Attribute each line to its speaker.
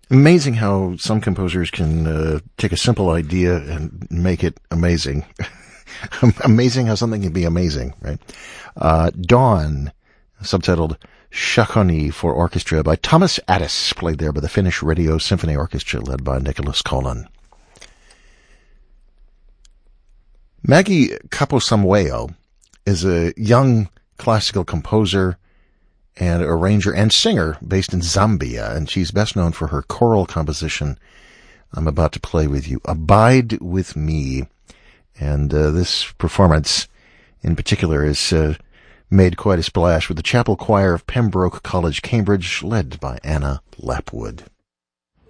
Speaker 1: Amazing how some composers can take a simple idea and make it amazing. Amazing how something can be amazing, right? Dawn, subtitled Shakoni for Orchestra by Thomas Addis, played there by the Finnish Radio Symphony Orchestra led by Nicholas Kolan. Maggie Kaposamweo is a young classical composer and arranger and singer based in Zambia, and she's best known for her choral composition I'm about to play with you, Abide With Me. And this performance in particular is made quite a splash with the Chapel Choir of Pembroke College, Cambridge, led by Anna Lapwood.